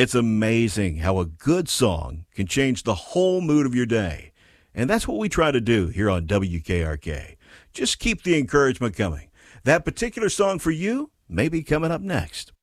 It's amazing how a good song can change the whole mood of your day. And that's what we try to do here on WKRK. Just keep the encouragement coming. That particular song for you may be coming up next.